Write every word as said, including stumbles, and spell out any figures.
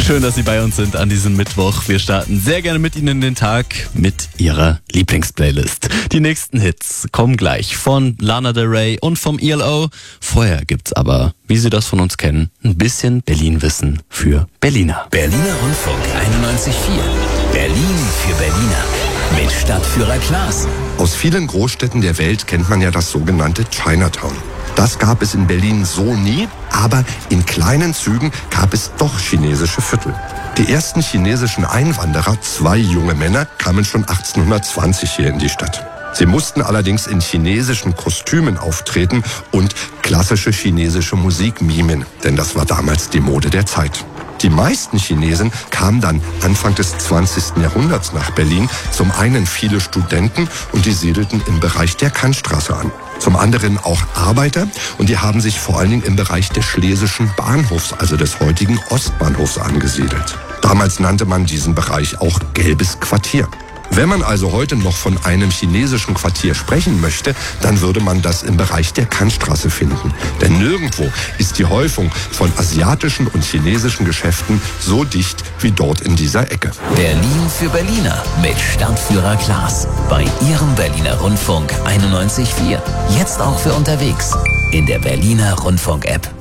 Schön, dass Sie bei uns sind an diesem Mittwoch. Wir starten sehr gerne mit Ihnen in den Tag mit Ihrer Lieblingsplaylist. Die nächsten Hits kommen gleich von Lana Del Rey und vom E L O. Vorher gibt's aber, wie Sie das von uns kennen, ein bisschen Berlin-Wissen für Berliner. Berliner Rundfunk einundneunzig Komma vier. Berlin für Berliner. Mit Stadtführer Klaas. Aus vielen Großstädten der Welt kennt man ja das sogenannte Chinatown. Das gab es in Berlin so nie, aber in kleinen Zügen gab es doch chinesische Viertel. Die ersten chinesischen Einwanderer, zwei junge Männer, kamen schon achtzehnhundertzwanzig hier in die Stadt. Sie mussten allerdings in chinesischen Kostümen auftreten und klassische chinesische Musik mimen, denn das war damals die Mode der Zeit. Die meisten Chinesen kamen dann Anfang des zwanzigsten Jahrhunderts nach Berlin. Zum einen viele Studenten und die siedelten im Bereich der Kantstraße an. Zum anderen auch Arbeiter und die haben sich vor allen Dingen im Bereich des Schlesischen Bahnhofs, also des heutigen Ostbahnhofs, angesiedelt. Damals nannte man diesen Bereich auch Gelbes Quartier. Wenn man also heute noch von einem chinesischen Quartier sprechen möchte, dann würde man das im Bereich der Kantstraße finden. Denn nirgendwo ist die Häufung von asiatischen und chinesischen Geschäften so dicht wie dort in dieser Ecke. Berlin für Berliner mit Stadtführer Klaas. Bei Ihrem Berliner Rundfunk einundneunzig Komma vier. Jetzt auch für unterwegs in der Berliner Rundfunk-App.